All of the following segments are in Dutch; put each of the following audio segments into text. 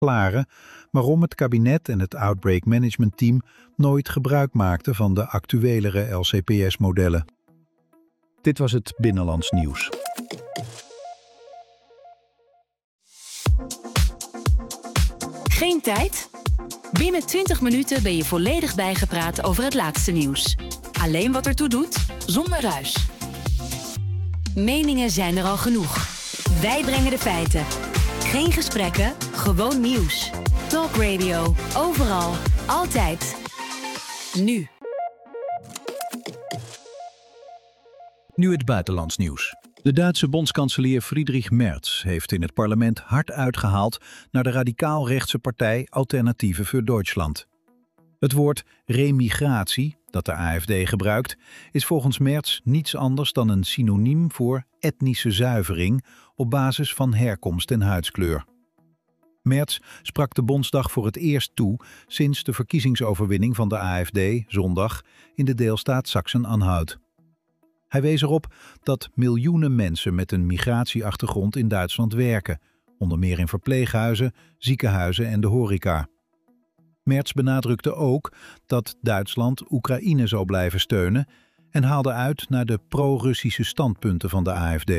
verklaren waarom het kabinet en het Outbreak Management Team nooit gebruik maakten van de actuelere LCPS-modellen. Dit was het Binnenlands Nieuws. Geen tijd? Binnen 20 minuten ben je volledig bijgepraat over het laatste nieuws. Alleen wat ertoe doet, zonder ruis. Meningen zijn er al genoeg. Wij brengen de feiten. Geen gesprekken, gewoon nieuws. Talk Radio, overal, altijd. Nu. Nu het buitenlands nieuws. De Duitse bondskanselier Friedrich Merz heeft in het parlement hard uitgehaald naar de radicaal-rechtse partij Alternatieven für Deutschland. Het woord remigratie, dat de AfD gebruikt, is volgens Merz niets anders dan een synoniem voor etnische zuivering op basis van herkomst en huidskleur. Merz sprak de Bondsdag voor het eerst toe sinds de verkiezingsoverwinning van de AfD zondag in de deelstaat Sachsen-Anhalt. Hij wees erop dat miljoenen mensen met een migratieachtergrond in Duitsland werken, onder meer in verpleeghuizen, ziekenhuizen en de horeca. Merz benadrukte ook dat Duitsland Oekraïne zou blijven steunen en haalde uit naar de pro-Russische standpunten van de AfD.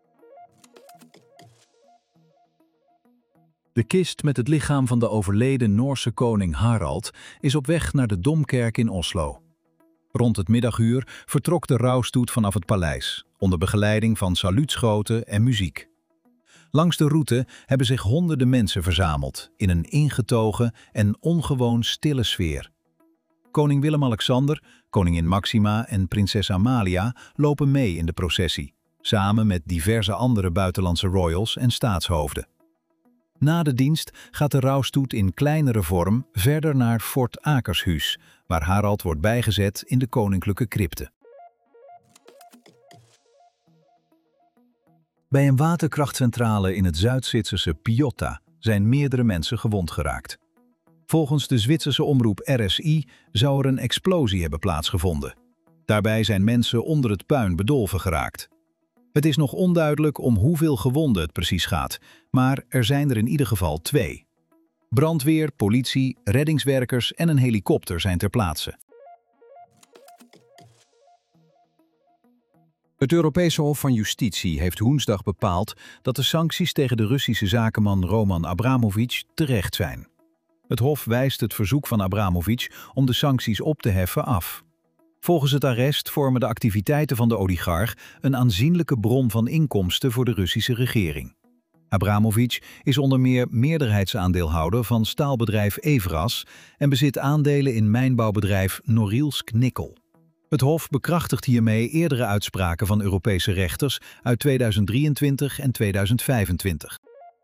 De kist met het lichaam van de overleden Noorse koning Harald is op weg naar de Domkerk in Oslo. Rond het middaguur vertrok de rouwstoet vanaf het paleis, onder begeleiding van saluutschoten en muziek. Langs de route hebben zich honderden mensen verzameld in een ingetogen en ongewoon stille sfeer. Koning Willem-Alexander, koningin Maxima en prinses Amalia lopen mee in de processie, samen met diverse andere buitenlandse royals en staatshoofden. Na de dienst gaat de rouwstoet in kleinere vorm verder naar Fort Akershuis, waar Harald wordt bijgezet in de koninklijke crypte. Bij een waterkrachtcentrale in het Zuid-Zwitserse Piotta zijn meerdere mensen gewond geraakt. Volgens de Zwitserse omroep RSI zou er een explosie hebben plaatsgevonden. Daarbij zijn mensen onder het puin bedolven geraakt. Het is nog onduidelijk om hoeveel gewonden het precies gaat, maar er zijn er in ieder geval 2. Brandweer, politie, reddingswerkers en een helikopter zijn ter plaatse. Het Europese Hof van Justitie heeft woensdag bepaald dat de sancties tegen de Russische zakenman Roman Abramovich terecht zijn. Het Hof wijst het verzoek van Abramovich om de sancties op te heffen af. Volgens het arrest vormen de activiteiten van de oligarch een aanzienlijke bron van inkomsten voor de Russische regering. Abramovich is onder meer meerderheidsaandeelhouder van staalbedrijf Evraz en bezit aandelen in mijnbouwbedrijf Norilsk Nikkel. Het Hof bekrachtigt hiermee eerdere uitspraken van Europese rechters uit 2023 en 2025.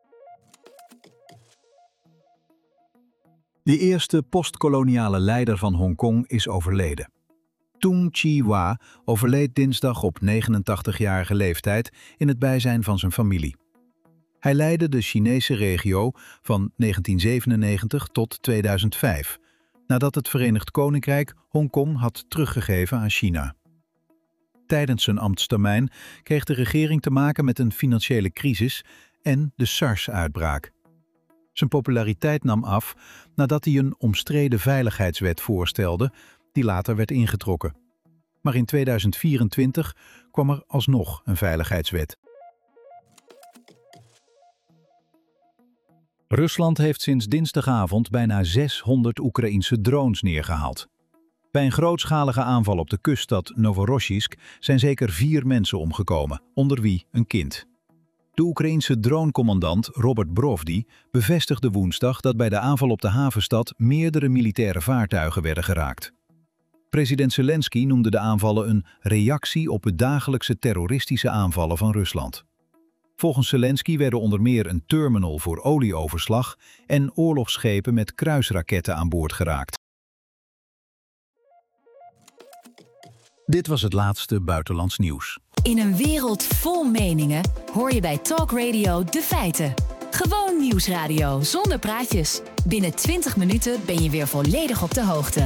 De eerste postkoloniale leider van Hongkong is overleden. Tung Chee-hwa overleed dinsdag op 89-jarige leeftijd in het bijzijn van zijn familie. Hij leidde de Chinese regio van 1997 tot 2005, nadat het Verenigd Koninkrijk Hongkong had teruggegeven aan China. Tijdens zijn ambtstermijn kreeg de regering te maken met een financiële crisis en de SARS-uitbraak. Zijn populariteit nam af nadat hij een omstreden veiligheidswet voorstelde, die later werd ingetrokken. Maar in 2024 kwam er alsnog een veiligheidswet. Rusland heeft sinds dinsdagavond bijna 600 Oekraïense drones neergehaald. Bij een grootschalige aanval op de kuststad Novorossiysk zijn zeker 4 mensen omgekomen, onder wie een kind. De Oekraïense dronecommandant Robert Brovdi bevestigde woensdag dat bij de aanval op de havenstad meerdere militaire vaartuigen werden geraakt. President Zelensky noemde de aanvallen een reactie op de dagelijkse terroristische aanvallen van Rusland. Volgens Zelensky werden onder meer een terminal voor olieoverslag en oorlogsschepen met kruisraketten aan boord geraakt. Dit was het laatste buitenlands nieuws. In een wereld vol meningen hoor je bij Talk Radio de feiten. Gewoon nieuwsradio zonder praatjes. Binnen 20 minuten ben je weer volledig op de hoogte.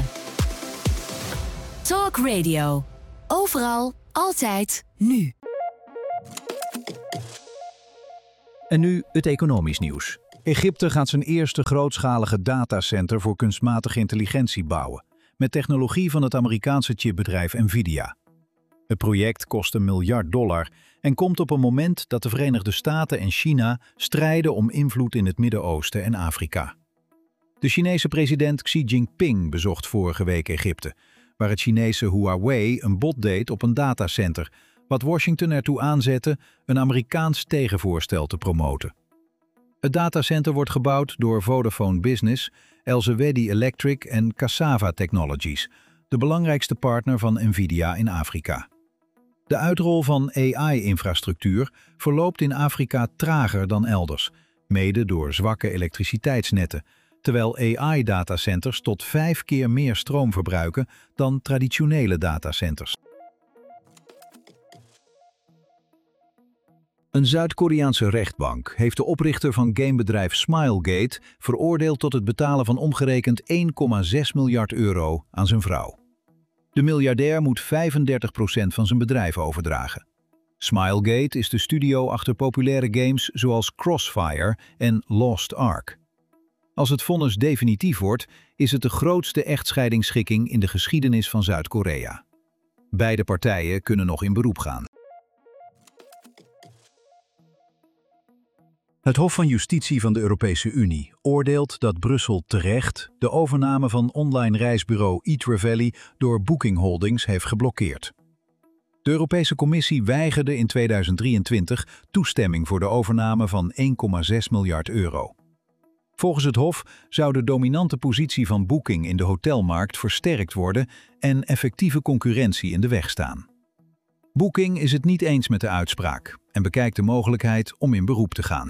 Talk Radio. Overal, altijd, nu. En nu het economisch nieuws. Egypte gaat zijn eerste grootschalige datacenter voor kunstmatige intelligentie bouwen, met technologie van het Amerikaanse chipbedrijf Nvidia. Het project kost $1 miljard en komt op een moment dat de Verenigde Staten en China strijden om invloed in het Midden-Oosten en Afrika. De Chinese president Xi Jinping bezocht vorige week Egypte, waar het Chinese Huawei een bod deed op een datacenter, wat Washington ertoe aanzette een Amerikaans tegenvoorstel te promoten. Het datacenter wordt gebouwd door Vodafone Business, Elsewedy Electric en Cassava Technologies, de belangrijkste partner van Nvidia in Afrika. De uitrol van AI-infrastructuur verloopt in Afrika trager dan elders, mede door zwakke elektriciteitsnetten, terwijl AI-datacenters tot 5 keer meer stroom verbruiken dan traditionele datacenters. Een Zuid-Koreaanse rechtbank heeft de oprichter van gamebedrijf Smilegate veroordeeld tot het betalen van omgerekend €1,6 miljard aan zijn vrouw. De miljardair moet 35% van zijn bedrijf overdragen. Smilegate is de studio achter populaire games zoals Crossfire en Lost Ark. Als het vonnis definitief wordt, is het de grootste echtscheidingsschikking in de geschiedenis van Zuid-Korea. Beide partijen kunnen nog in beroep gaan. Het Hof van Justitie van de Europese Unie oordeelt dat Brussel terecht de overname van online reisbureau eTraveli door Booking Holdings heeft geblokkeerd. De Europese Commissie weigerde in 2023 toestemming voor de overname van €1,6 miljard. Volgens het Hof zou de dominante positie van Booking in de hotelmarkt versterkt worden en effectieve concurrentie in de weg staan. Booking is het niet eens met de uitspraak en bekijkt de mogelijkheid om in beroep te gaan.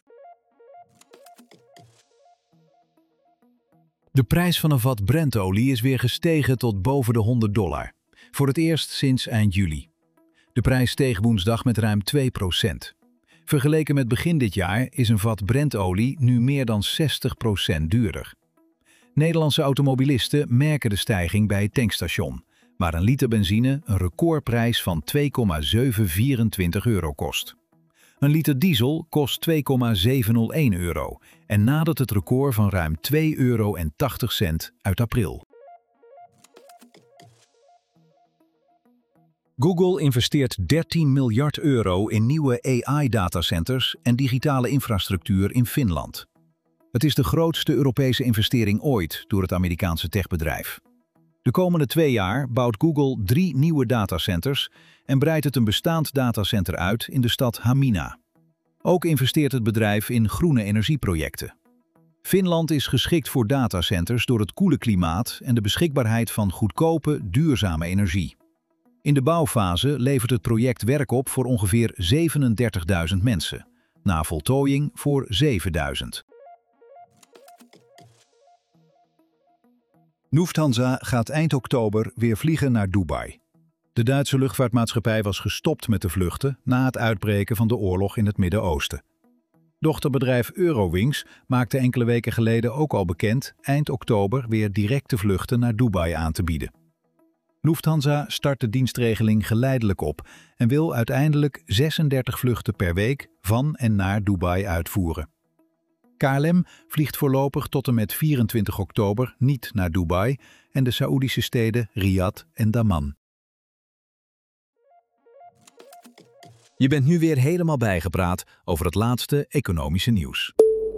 De prijs van een vat Brentolie is weer gestegen tot boven de $100, voor het eerst sinds eind juli. De prijs steeg woensdag met ruim 2%. Vergeleken met begin dit jaar is een vat Brentolie nu meer dan 60% duurder. Nederlandse automobilisten merken de stijging bij het tankstation, waar een liter benzine een recordprijs van €2,724 kost. Een liter diesel kost €2,701 en nadert het record van ruim €2,80 uit april. Google investeert €13 miljard in nieuwe AI-datacenters en digitale infrastructuur in Finland. Het is de grootste Europese investering ooit door het Amerikaanse techbedrijf. De komende 2 jaar bouwt Google 3 nieuwe datacenters en breidt het een bestaand datacenter uit in de stad Hamina. Ook investeert het bedrijf in groene energieprojecten. Finland is geschikt voor datacenters door het koele klimaat en de beschikbaarheid van goedkope, duurzame energie. In de bouwfase levert het project werk op voor ongeveer 37.000 mensen, na voltooiing voor 7.000. Lufthansa gaat eind oktober weer vliegen naar Dubai. De Duitse luchtvaartmaatschappij was gestopt met de vluchten na het uitbreken van de oorlog in het Midden-Oosten. Dochterbedrijf Eurowings maakte enkele weken geleden ook al bekend eind oktober weer directe vluchten naar Dubai aan te bieden. Lufthansa start de dienstregeling geleidelijk op en wil uiteindelijk 36 vluchten per week van en naar Dubai uitvoeren. KLM vliegt voorlopig tot en met 24 oktober niet naar Dubai en de Saoedische steden Riyadh en Dammam. Je bent nu weer helemaal bijgepraat over het laatste economische nieuws.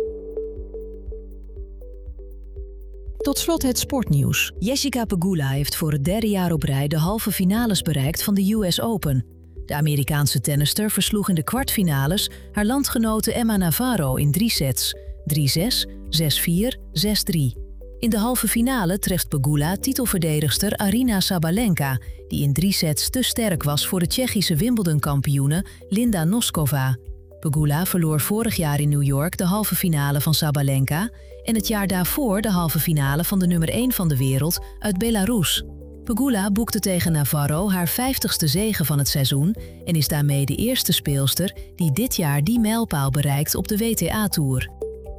Tot slot het sportnieuws. Jessica Pegula heeft voor het 3e jaar op rij de halve finales bereikt van de US Open. De Amerikaanse tennister versloeg in de kwartfinales haar landgenote Emma Navarro in 3 sets. 3-6, 6-4, 6-3. In de halve finale treft Pegula titelverdedigster Aryna Sabalenka, die in 3 sets te sterk was voor de Tsjechische Wimbledon-kampioene Linda Noskova. Pegula verloor vorig jaar in New York de halve finale van Sabalenka en het jaar daarvoor de halve finale van de nummer 1 van de wereld uit Belarus. Pegula boekte tegen Navarro haar 50ste zege van het seizoen en is daarmee de eerste speelster die dit jaar die mijlpaal bereikt op de WTA-tour.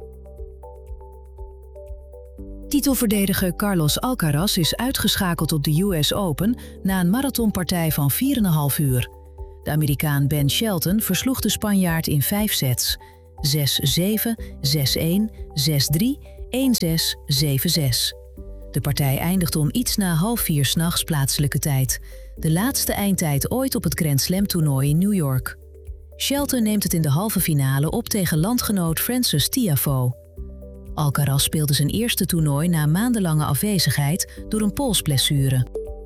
Titelverdediger Carlos Alcaraz is uitgeschakeld op de US Open na een marathonpartij van 4,5 uur. De Amerikaan Ben Shelton versloeg de Spanjaard in 5 sets. 61 1676. De partij eindigt om iets na 3:30 'nachts plaatselijke tijd. De laatste eindtijd ooit op het Grand Slam toernooi in New York. Shelton neemt het in de halve finale op tegen landgenoot Frances Tiafoe. Alcaraz speelde zijn eerste toernooi na maandenlange afwezigheid door een polsblessure.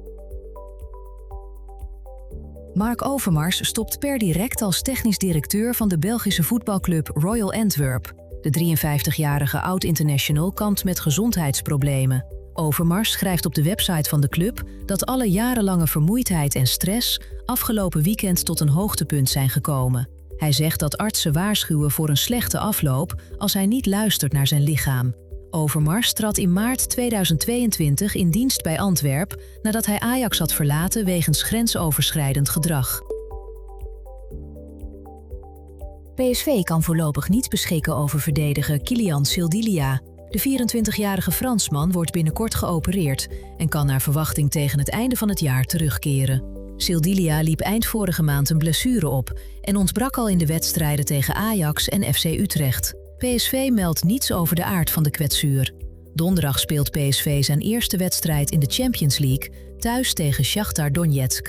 Mark Overmars stopt per direct als technisch directeur van de Belgische voetbalclub Royal Antwerp. De 53-jarige oud-international kampt met gezondheidsproblemen. Overmars schrijft op de website van de club dat alle jarenlange vermoeidheid en stress afgelopen weekend tot een hoogtepunt zijn gekomen. Hij zegt dat artsen waarschuwen voor een slechte afloop als hij niet luistert naar zijn lichaam. Overmars trad in maart 2022 in dienst bij Antwerp nadat hij Ajax had verlaten wegens grensoverschrijdend gedrag. PSV kan voorlopig niet beschikken over verdediger Kylian Sildilia. De 24-jarige Fransman wordt binnenkort geopereerd en kan naar verwachting tegen het einde van het jaar terugkeren. Sildilia liep eind vorige maand een blessure op en ontbrak al in de wedstrijden tegen Ajax en FC Utrecht. PSV meldt niets over de aard van de kwetsuur. Donderdag speelt PSV zijn eerste wedstrijd in de Champions League thuis tegen Shakhtar Donetsk.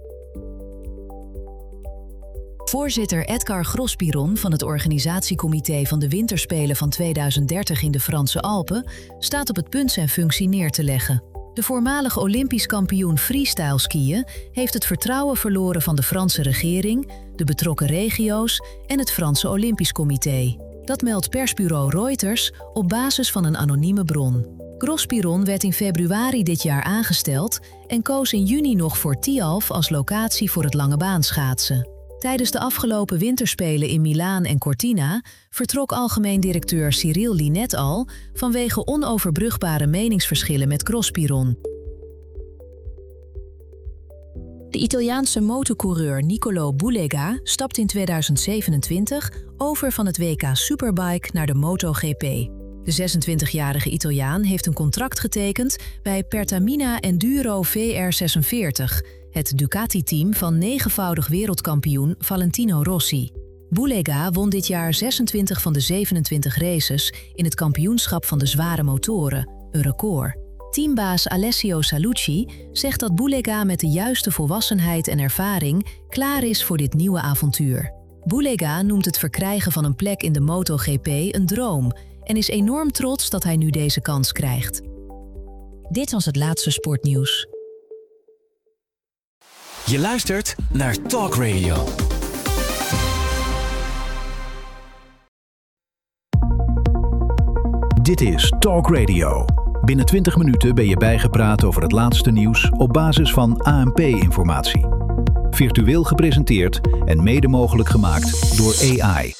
Voorzitter Edgar Gros-Piron van het organisatiecomité van de Winterspelen van 2030 in de Franse Alpen staat op het punt zijn functie neer te leggen. De voormalig Olympisch kampioen freestyle skiën heeft het vertrouwen verloren van de Franse regering, de betrokken regio's en het Franse Olympisch Comité. Dat meldt persbureau Reuters op basis van een anonieme bron. Gros-Piron werd in februari dit jaar aangesteld en koos in juni nog voor Tialf als locatie voor het langebaanschaatsen. Tijdens de afgelopen winterspelen in Milaan en Cortina vertrok algemeen directeur Cyril Linet al vanwege onoverbrugbare meningsverschillen met Gros-Piron. De Italiaanse motocoureur Niccolò Bulega stapt in 2027 over van het WK Superbike naar de MotoGP. De 26-jarige Italiaan heeft een contract getekend bij Pertamina Enduro VR46, het Ducati-team van 9-voudig wereldkampioen Valentino Rossi. Bulega won dit jaar 26 van de 27 races in het kampioenschap van de zware motoren, een record. Teambaas Alessio Salucci zegt dat Bulega met de juiste volwassenheid en ervaring klaar is voor dit nieuwe avontuur. Bulega noemt het verkrijgen van een plek in de MotoGP een droom en is enorm trots dat hij nu deze kans krijgt. Dit was het laatste sportnieuws. Je luistert naar Talk Radio. Dit is Talk Radio. Binnen 20 minuten ben je bijgepraat over het laatste nieuws op basis van ANP-informatie. Virtueel gepresenteerd en mede mogelijk gemaakt door AI.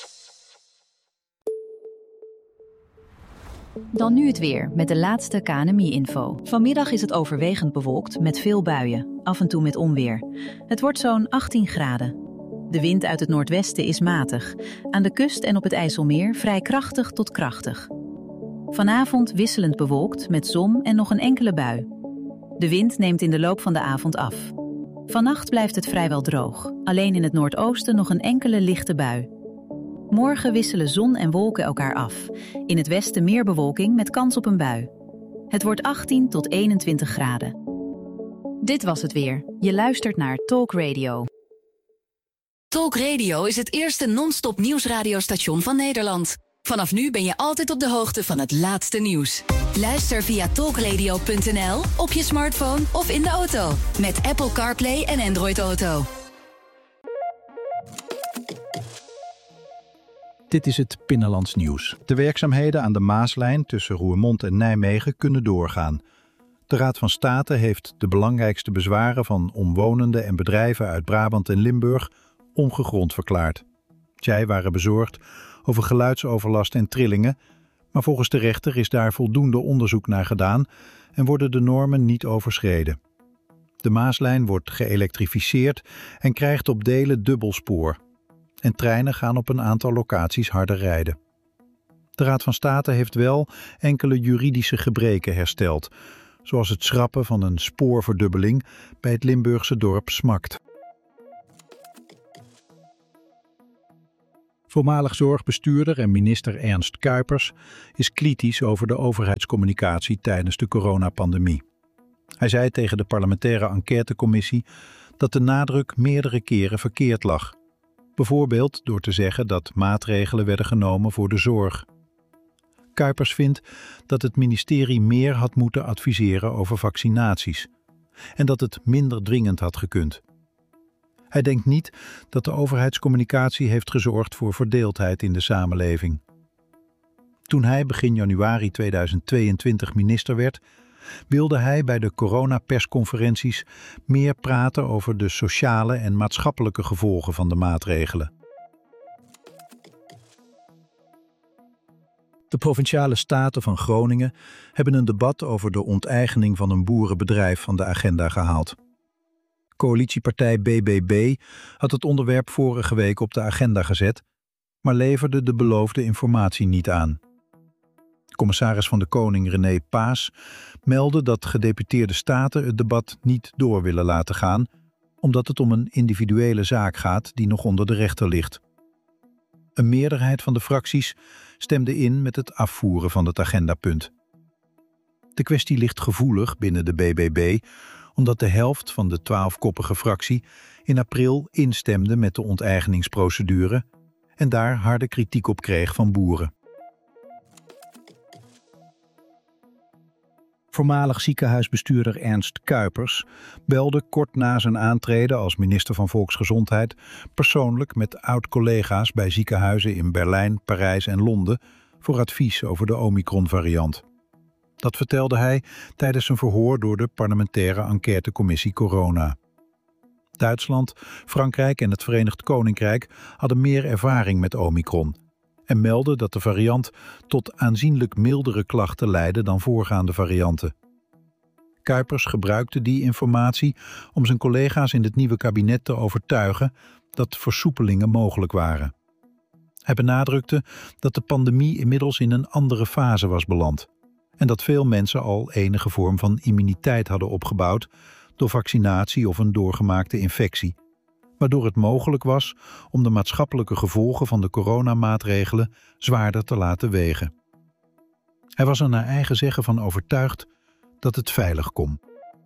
Dan nu het weer met de laatste KNMI-info. Vanmiddag is het overwegend bewolkt met veel buien, af en toe met onweer. Het wordt zo'n 18 graden. De wind uit het noordwesten is matig. Aan de kust en op het IJsselmeer vrij krachtig tot krachtig. Vanavond wisselend bewolkt met zon en nog een enkele bui. De wind neemt in de loop van de avond af. Vannacht blijft het vrijwel droog. Alleen in het noordoosten nog een enkele lichte bui. Morgen wisselen zon en wolken elkaar af. In het westen meer bewolking met kans op een bui. Het wordt 18 tot 21 graden. Dit was het weer. Je luistert naar Talk Radio. Talk Radio is het eerste non-stop nieuwsradiostation van Nederland. Vanaf nu ben je altijd op de hoogte van het laatste nieuws. Luister via talkradio.nl, op je smartphone of in de auto. Met Apple CarPlay en Android Auto. Dit is het Binnenlands nieuws. De werkzaamheden aan de Maaslijn tussen Roermond en Nijmegen kunnen doorgaan. De Raad van State heeft de belangrijkste bezwaren van omwonenden en bedrijven uit Brabant en Limburg ongegrond verklaard. Zij waren bezorgd over geluidsoverlast en trillingen, maar volgens de rechter is daar voldoende onderzoek naar gedaan en worden de normen niet overschreden. De Maaslijn wordt geëlektrificeerd en krijgt op delen dubbelspoor. En treinen gaan op een aantal locaties harder rijden. De Raad van State heeft wel enkele juridische gebreken hersteld, zoals het schrappen van een spoorverdubbeling bij het Limburgse dorp Smakt. Voormalig zorgbestuurder en minister Ernst Kuipers is kritisch over de overheidscommunicatie tijdens de coronapandemie. Hij zei tegen de parlementaire enquêtecommissie dat de nadruk meerdere keren verkeerd lag. Bijvoorbeeld door te zeggen dat maatregelen werden genomen voor de zorg. Kuipers vindt dat het ministerie meer had moeten adviseren over vaccinaties en dat het minder dwingend had gekund. Hij denkt niet dat de overheidscommunicatie heeft gezorgd voor verdeeldheid in de samenleving. Toen hij begin januari 2022 minister werd, wilde hij bij de coronapersconferenties meer praten over de sociale en maatschappelijke gevolgen van de maatregelen. De Provinciale Staten van Groningen hebben een debat over de onteigening van een boerenbedrijf van de agenda gehaald. Coalitiepartij BBB had het onderwerp vorige week op de agenda gezet, maar leverde de beloofde informatie niet aan. Commissaris van de Koning René Paas meldde dat gedeputeerde staten het debat niet door willen laten gaan, omdat het om een individuele zaak gaat die nog onder de rechter ligt. Een meerderheid van de fracties stemde in met het afvoeren van het agendapunt. De kwestie ligt gevoelig binnen de BBB, omdat de helft van de 12-koppige fractie in april instemde met de onteigeningsprocedure en daar harde kritiek op kreeg van boeren. Voormalig ziekenhuisbestuurder Ernst Kuipers belde kort na zijn aantreden als minister van Volksgezondheid persoonlijk met oud-collega's bij ziekenhuizen in Berlijn, Parijs en Londen voor advies over de Omicron-variant. Dat vertelde hij tijdens een verhoor door de parlementaire enquêtecommissie Corona. Duitsland, Frankrijk en het Verenigd Koninkrijk hadden meer ervaring met Omicron en meldden dat de variant tot aanzienlijk mildere klachten leidde dan voorgaande varianten. Kuipers gebruikte die informatie om zijn collega's in het nieuwe kabinet te overtuigen dat versoepelingen mogelijk waren. Hij benadrukte dat de pandemie inmiddels in een andere fase was beland en dat veel mensen al enige vorm van immuniteit hadden opgebouwd door vaccinatie of een doorgemaakte infectie, waardoor het mogelijk was om de maatschappelijke gevolgen van de coronamaatregelen zwaarder te laten wegen. Hij was er naar eigen zeggen van overtuigd dat het veilig kon.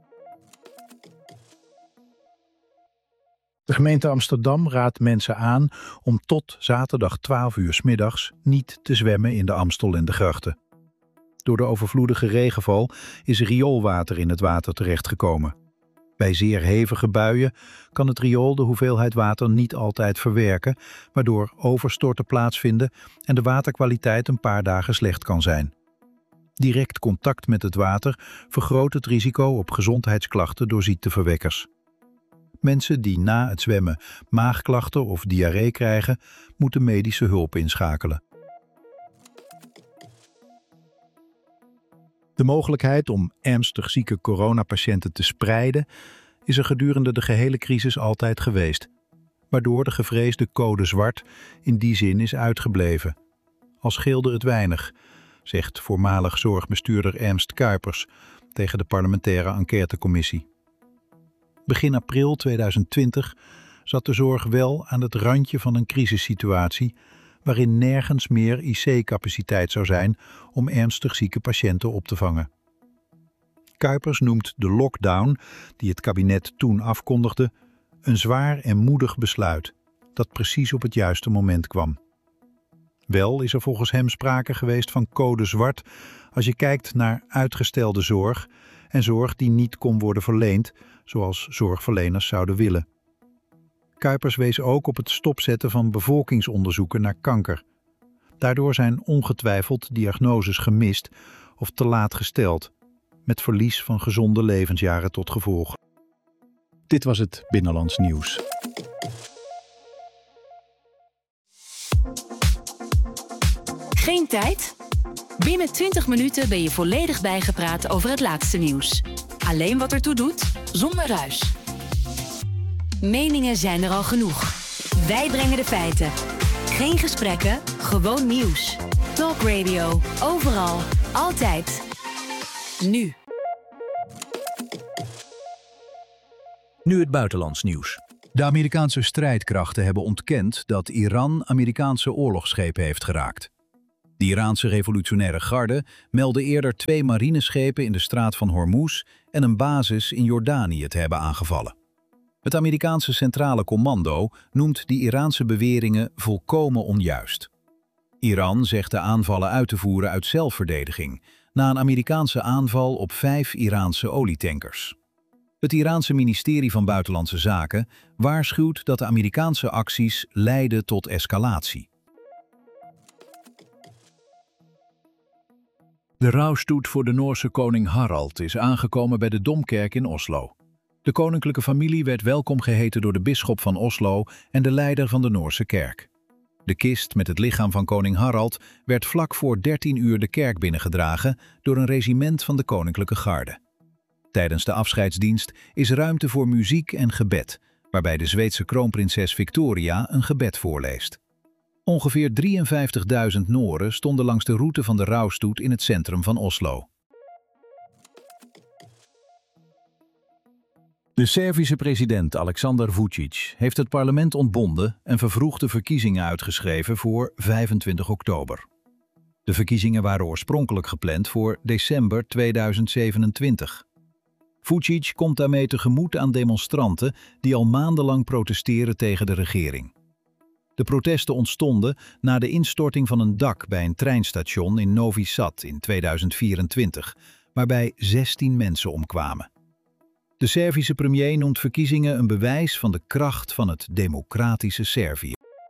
De gemeente Amsterdam raadt mensen aan om tot zaterdag 12 uur 's middags niet te zwemmen in de Amstel en de grachten. Door de overvloedige regenval is rioolwater in het water terechtgekomen. Bij zeer hevige buien kan het riool de hoeveelheid water niet altijd verwerken, waardoor overstorten plaatsvinden en de waterkwaliteit een paar dagen slecht kan zijn. Direct contact met het water vergroot het risico op gezondheidsklachten door ziekteverwekkers. Mensen die na het zwemmen maagklachten of diarree krijgen, moeten medische hulp inschakelen. De mogelijkheid om ernstig zieke coronapatiënten te spreiden is er gedurende de gehele crisis altijd geweest, waardoor de gevreesde code zwart in die zin is uitgebleven. Al scheelde het weinig, zegt voormalig zorgbestuurder Ernst Kuipers tegen de parlementaire enquêtecommissie. Begin april 2020 zat de zorg wel aan het randje van een crisissituatie waarin nergens meer IC-capaciteit zou zijn om ernstig zieke patiënten op te vangen. Kuipers noemt de lockdown, die het kabinet toen afkondigde, een zwaar en moedig besluit dat precies op het juiste moment kwam. Wel is er volgens hem sprake geweest van code zwart als je kijkt naar uitgestelde zorg en zorg die niet kon worden verleend zoals zorgverleners zouden willen. Kuipers wees ook op het stopzetten van bevolkingsonderzoeken naar kanker. Daardoor zijn ongetwijfeld diagnoses gemist of te laat gesteld, met verlies van gezonde levensjaren tot gevolg. Dit was het Binnenlands Nieuws. Geen tijd? Binnen 20 minuten ben je volledig bijgepraat over het laatste nieuws. Alleen wat ertoe doet, zonder ruis. Meningen zijn er al genoeg. Wij brengen de feiten. Geen gesprekken, gewoon nieuws. Talk Radio, overal, altijd. Nu. Nu het buitenlands nieuws. De Amerikaanse strijdkrachten hebben ontkend dat Iran Amerikaanse oorlogsschepen heeft geraakt. De Iraanse revolutionaire garde meldde eerder 2 marineschepen in de straat van Hormuz en een basis in Jordanië te hebben aangevallen. Het Amerikaanse Centrale Commando noemt die Iraanse beweringen volkomen onjuist. Iran zegt de aanvallen uit te voeren uit zelfverdediging, na een Amerikaanse aanval op 5 Iraanse olietankers. Het Iraanse ministerie van Buitenlandse Zaken waarschuwt dat de Amerikaanse acties leiden tot escalatie. De rouwstoet voor de Noorse koning Harald is aangekomen bij de Domkerk in Oslo. De koninklijke familie werd welkom geheten door de bisschop van Oslo en de leider van de Noorse kerk. De kist met het lichaam van koning Harald werd vlak voor 13 uur de kerk binnengedragen door een regiment van de koninklijke garde. Tijdens de afscheidsdienst is ruimte voor muziek en gebed, waarbij de Zweedse kroonprinses Victoria een gebed voorleest. Ongeveer 53.000 Noren stonden langs de route van de rouwstoet in het centrum van Oslo. De Servische president Aleksandar Vučić heeft het parlement ontbonden en vervroegde verkiezingen uitgeschreven voor 25 oktober. De verkiezingen waren oorspronkelijk gepland voor december 2027. Vučić komt daarmee tegemoet aan demonstranten die al maandenlang protesteren tegen de regering. De protesten ontstonden na de instorting van een dak bij een treinstation in Novi Sad in 2024, waarbij 16 mensen omkwamen. De Servische premier noemt verkiezingen een bewijs van de kracht van het democratische Servië.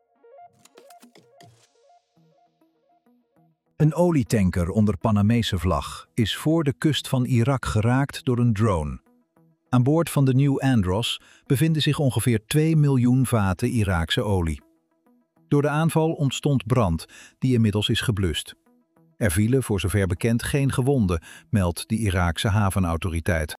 Een olietanker onder Panamese vlag is voor de kust van Irak geraakt door een drone. Aan boord van de New Andros bevinden zich ongeveer 2 miljoen vaten Iraakse olie. Door de aanval ontstond brand, die inmiddels is geblust. Er vielen voor zover bekend geen gewonden, meldt de Iraakse havenautoriteit.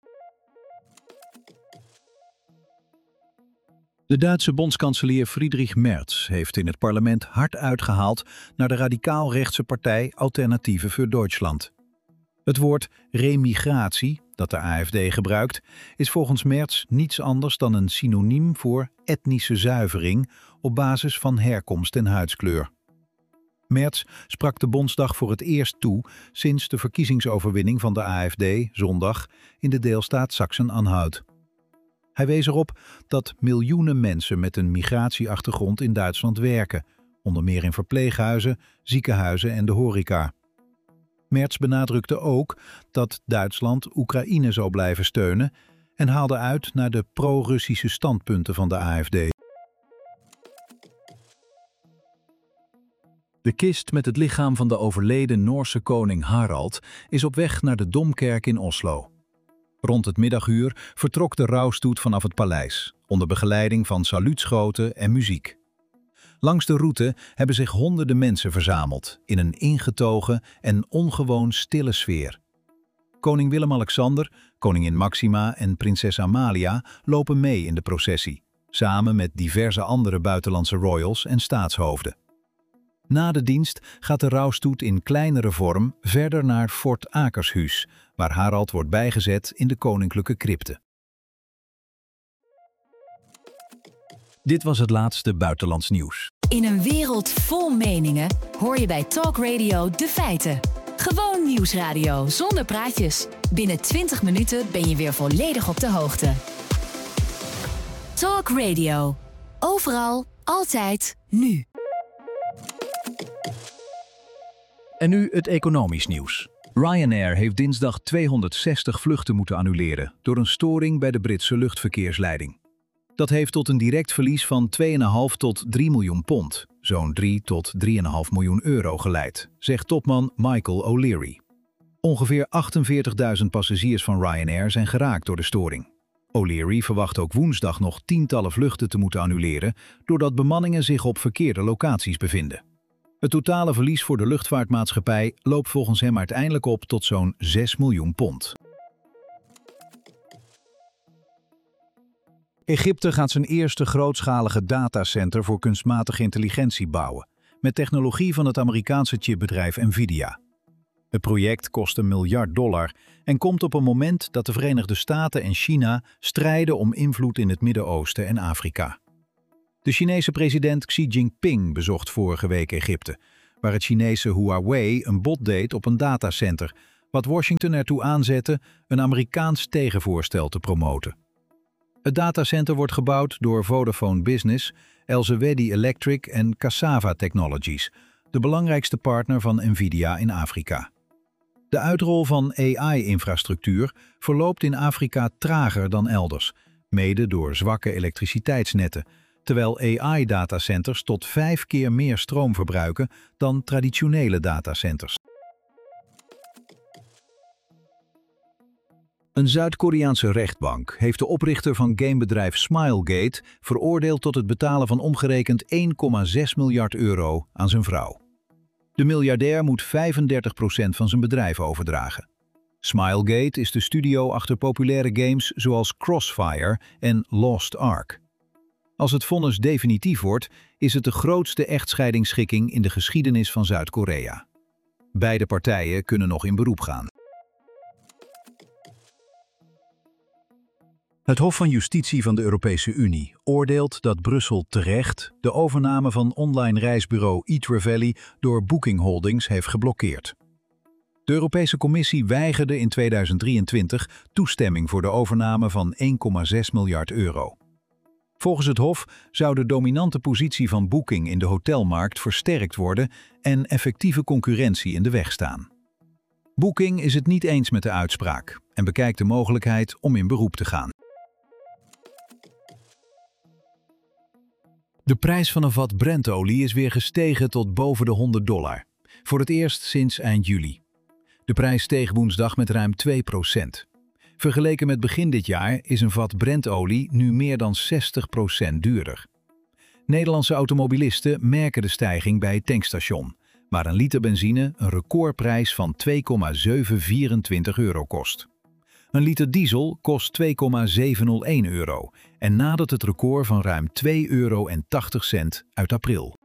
De Duitse bondskanselier Friedrich Merz heeft in het parlement hard uitgehaald naar de radicaal-rechtse partij Alternatieven für Deutschland. Het woord remigratie, dat de AfD gebruikt, is volgens Merz niets anders dan een synoniem voor etnische zuivering op basis van herkomst en huidskleur. Merz sprak de Bondsdag voor het eerst toe sinds de verkiezingsoverwinning van de AfD zondag in de deelstaat Sachsen-Anhalt. Hij wees erop dat miljoenen mensen met een migratieachtergrond in Duitsland werken, onder meer in verpleeghuizen, ziekenhuizen en de horeca. Merz benadrukte ook dat Duitsland Oekraïne zou blijven steunen en haalde uit naar de pro-Russische standpunten van de AfD. De kist met het lichaam van de overleden Noorse koning Harald is op weg naar de Domkerk in Oslo. Rond het middaguur vertrok de rouwstoet vanaf het paleis, onder begeleiding van saluutschoten en muziek. Langs de route hebben zich honderden mensen verzameld in een ingetogen en ongewoon stille sfeer. Koning Willem-Alexander, koningin Maxima en prinses Amalia lopen mee in de processie, samen met diverse andere buitenlandse royals en staatshoofden. Na de dienst gaat de rouwstoet in kleinere vorm verder naar Fort Akershus, waar Harald wordt bijgezet in de koninklijke crypte. Dit was het laatste buitenlands nieuws. In een wereld vol meningen hoor je bij Talk Radio de feiten. Gewoon nieuwsradio zonder praatjes. Binnen 20 minuten ben je weer volledig op de hoogte. Talk Radio. Overal, altijd, nu. En nu het economisch nieuws. Ryanair heeft dinsdag 260 vluchten moeten annuleren door een storing bij de Britse luchtverkeersleiding. Dat heeft tot een direct verlies van 2,5 tot 3 miljoen pond, zo'n 3 tot 3,5 miljoen euro geleid, zegt topman Michael O'Leary. Ongeveer 48.000 passagiers van Ryanair zijn geraakt door de storing. O'Leary verwacht ook woensdag nog tientallen vluchten te moeten annuleren, doordat bemanningen zich op verkeerde locaties bevinden. Het totale verlies voor de luchtvaartmaatschappij loopt volgens hem uiteindelijk op tot zo'n 6 miljoen pond. Egypte gaat zijn eerste grootschalige datacenter voor kunstmatige intelligentie bouwen, met technologie van het Amerikaanse chipbedrijf Nvidia. Het project kost $1 miljard en komt op een moment dat de Verenigde Staten en China strijden om invloed in het Midden-Oosten en Afrika. De Chinese president Xi Jinping bezocht vorige week Egypte, waar het Chinese Huawei een bod deed op een datacenter, wat Washington ertoe aanzette een Amerikaans tegenvoorstel te promoten. Het datacenter wordt gebouwd door Vodafone Business, Elsewedy Electric en Cassava Technologies, de belangrijkste partner van Nvidia in Afrika. De uitrol van AI-infrastructuur verloopt in Afrika trager dan elders, mede door zwakke elektriciteitsnetten, terwijl AI-datacenters tot 5 keer meer stroom verbruiken dan traditionele datacenters. Een Zuid-Koreaanse rechtbank heeft de oprichter van gamebedrijf Smilegate veroordeeld tot het betalen van omgerekend €1,6 miljard aan zijn vrouw. De miljardair moet 35% van zijn bedrijf overdragen. Smilegate is de studio achter populaire games zoals Crossfire en Lost Ark. Als het vonnis definitief wordt, is het de grootste echtscheidingsschikking in de geschiedenis van Zuid-Korea. Beide partijen kunnen nog in beroep gaan. Het Hof van Justitie van de Europese Unie oordeelt dat Brussel terecht de overname van online reisbureau eTraveli door Booking Holdings heeft geblokkeerd. De Europese Commissie weigerde in 2023 toestemming voor de overname van €1,6 miljard. Volgens het Hof zou de dominante positie van Booking in de hotelmarkt versterkt worden en effectieve concurrentie in de weg staan. Booking is het niet eens met de uitspraak en bekijkt de mogelijkheid om in beroep te gaan. De prijs van een vat Brentolie is weer gestegen tot boven de $100, voor het eerst sinds eind juli. De prijs steeg woensdag met ruim 2%. Vergeleken met begin dit jaar is een vat Brentolie nu meer dan 60% duurder. Nederlandse automobilisten merken de stijging bij het tankstation, waar een liter benzine een recordprijs van €2,724 kost. Een liter diesel kost €2,701 en nadert het record van ruim €2,80 uit april.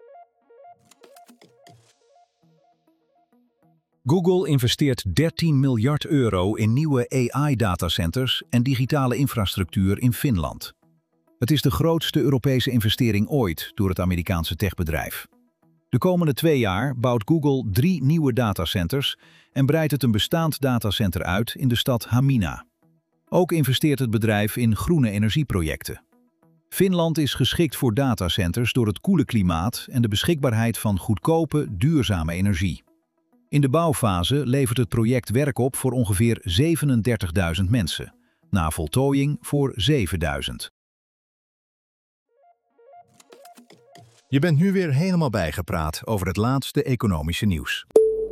Google investeert €13 miljard in nieuwe AI-datacenters en digitale infrastructuur in Finland. Het is de grootste Europese investering ooit door het Amerikaanse techbedrijf. De komende 2 jaar bouwt Google 3 nieuwe datacenters en breidt het een bestaand datacenter uit in de stad Hamina. Ook investeert het bedrijf in groene energieprojecten. Finland is geschikt voor datacenters door het koele klimaat en de beschikbaarheid van goedkope, duurzame energie. In de bouwfase levert het project werk op voor ongeveer 37.000 mensen, na voltooiing voor 7.000. Je bent nu weer helemaal bijgepraat over het laatste economische nieuws.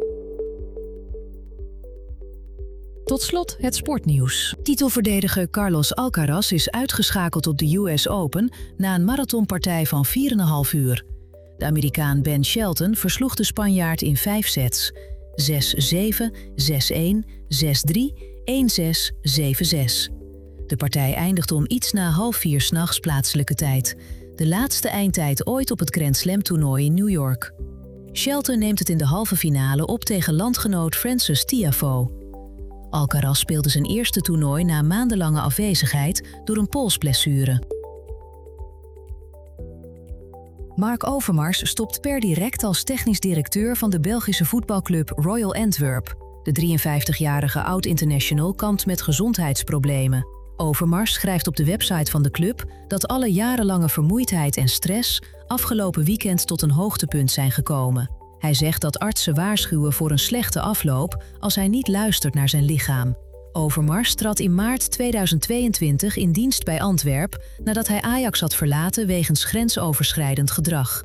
Tot slot het sportnieuws. Titelverdediger Carlos Alcaraz is uitgeschakeld op de US Open na een marathonpartij van 4,5 uur. De Amerikaan Ben Shelton versloeg de Spanjaard in 5 sets. 6-7, 6-1, 6-3, 1-6, 7-6. De partij eindigde om iets na 3:30 'nachts plaatselijke tijd. De laatste eindtijd ooit op het Grand Slam toernooi in New York. Shelton neemt het in de halve finale op tegen landgenoot Frances Tiafoe. Alcaraz speelde zijn eerste toernooi na maandenlange afwezigheid door een polsblessure. Mark Overmars stopt per direct als technisch directeur van de Belgische voetbalclub Royal Antwerp. De 53-jarige oud-international kampt met gezondheidsproblemen. Overmars schrijft op de website van de club dat alle jarenlange vermoeidheid en stress afgelopen weekend tot een hoogtepunt zijn gekomen. Hij zegt dat artsen waarschuwen voor een slechte afloop als hij niet luistert naar zijn lichaam. Overmars trad in maart 2022 in dienst bij Antwerp nadat hij Ajax had verlaten wegens grensoverschrijdend gedrag.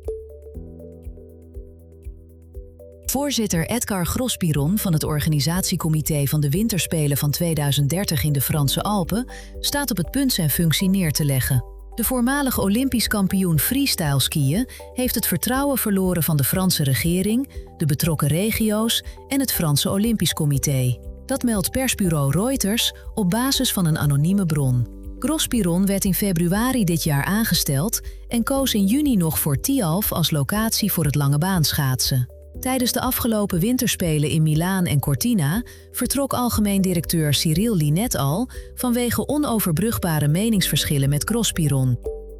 Voorzitter Edgar Gros-Piron van het organisatiecomité van de Winterspelen van 2030 in de Franse Alpen staat op het punt zijn functie neer te leggen. De voormalig Olympisch kampioen freestyle skiën heeft het vertrouwen verloren van de Franse regering, de betrokken regio's en het Franse Olympisch Comité. Dat meldt persbureau Reuters op basis van een anonieme bron. Gros-Piron werd in februari dit jaar aangesteld en koos in juni nog voor Tialf als locatie voor het langebaanschaatsen. Tijdens de afgelopen winterspelen in Milaan en Cortina vertrok algemeen directeur Cyril Linet al vanwege onoverbrugbare meningsverschillen met Grosspiron.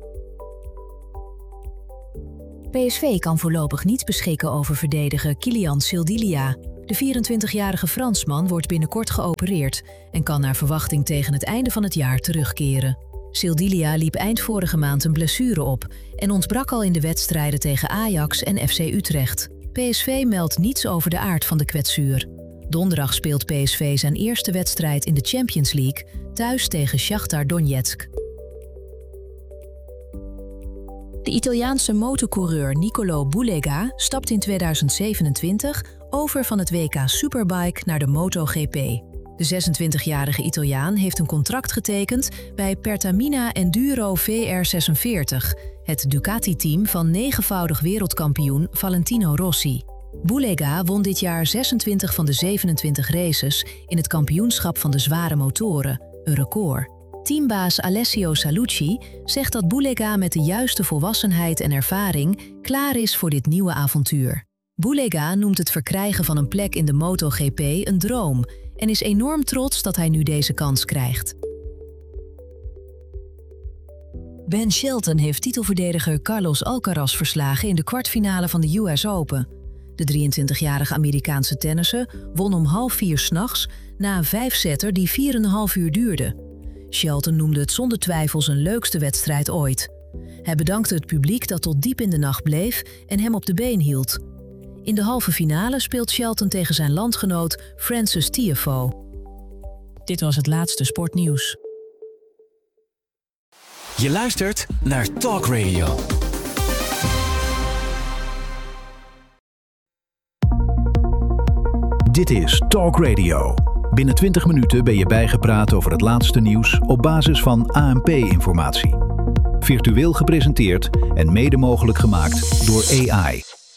PSV kan voorlopig niet beschikken over verdediger Kylian Sildilia. De 24-jarige Fransman wordt binnenkort geopereerd en kan naar verwachting tegen het einde van het jaar terugkeren. Sildilia liep eind vorige maand een blessure op en ontbrak al in de wedstrijden tegen Ajax en FC Utrecht. PSV meldt niets over de aard van de kwetsuur. Donderdag speelt PSV zijn eerste wedstrijd in de Champions League thuis tegen Shakhtar Donetsk. De Italiaanse motocoureur Niccolò Bulega stapt in 2027 over van het WK Superbike naar de MotoGP. De 26-jarige Italiaan heeft een contract getekend bij Pertamina Enduro VR46, het Ducati-team van 9-voudig wereldkampioen Valentino Rossi. Bulega won dit jaar 26 van de 27 races in het kampioenschap van de zware motoren, een record. Teambaas Alessio Salucci zegt dat Bulega met de juiste volwassenheid en ervaring klaar is voor dit nieuwe avontuur. Bulega noemt het verkrijgen van een plek in de MotoGP een droom en is enorm trots dat hij nu deze kans krijgt. Ben Shelton heeft titelverdediger Carlos Alcaraz verslagen in de kwartfinale van de US Open. De 23-jarige Amerikaanse tennisser won om 3:30 'nachts na een 5-setter die 4,5 uur duurde. Shelton noemde het zonder twijfel zijn leukste wedstrijd ooit. Hij bedankte het publiek dat tot diep in de nacht bleef en hem op de been hield. In de halve finale speelt Shelton tegen zijn landgenoot Frances Tiafoe. Dit was het laatste sportnieuws. Je luistert naar Talk Radio. Dit is Talk Radio. Binnen 20 minuten ben je bijgepraat over het laatste nieuws op basis van ANP-informatie. Virtueel gepresenteerd en mede mogelijk gemaakt door AI.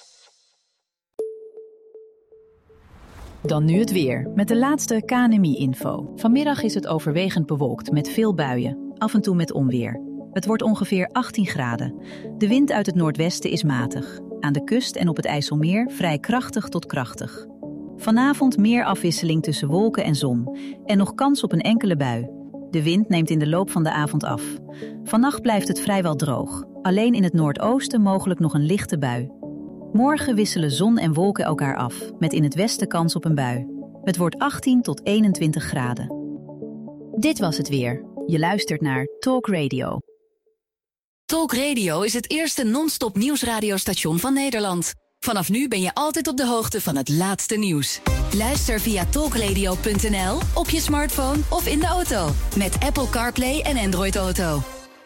Dan nu het weer, met de laatste KNMI-info. Vanmiddag is het overwegend bewolkt met veel buien, af en toe met onweer. Het wordt ongeveer 18 graden. De wind uit het noordwesten is matig. Aan de kust en op het IJsselmeer vrij krachtig tot krachtig. Vanavond meer afwisseling tussen wolken en zon en nog kans op een enkele bui. De wind neemt in de loop van de avond af. Vannacht blijft het vrijwel droog. Alleen in het noordoosten mogelijk nog een lichte bui. Morgen wisselen zon en wolken elkaar af, met in het westen kans op een bui. Het wordt 18 tot 21 graden. Dit was het weer. Je luistert naar Talk Radio. Talk Radio is het eerste non-stop nieuwsradiostation van Nederland. Vanaf nu ben je altijd op de hoogte van het laatste nieuws. Luister via talkradio.nl, op je smartphone of in de auto. Met Apple CarPlay en Android Auto.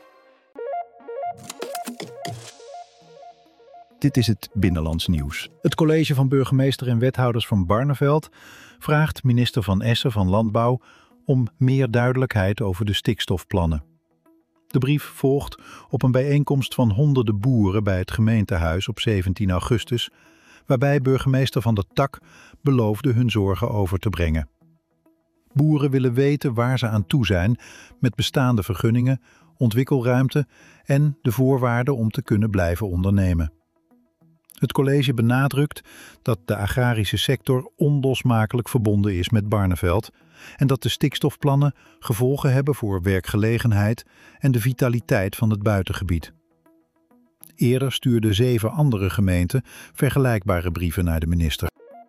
Dit is het Binnenlands Nieuws. Het college van burgemeester en wethouders van Barneveld vraagt minister Van Essen van Landbouw om meer duidelijkheid over de stikstofplannen. De brief volgt op een bijeenkomst van honderden boeren bij het gemeentehuis op 17 augustus, waarbij burgemeester Van der Tak beloofde hun zorgen over te brengen. Boeren willen weten waar ze aan toe zijn met bestaande vergunningen, ontwikkelruimte en de voorwaarden om te kunnen blijven ondernemen. Het college benadrukt dat de agrarische sector onlosmakelijk verbonden is met Barneveld en dat de stikstofplannen gevolgen hebben voor werkgelegenheid en de vitaliteit van het buitengebied. Eerder stuurden 7 andere gemeenten vergelijkbare brieven naar de minister.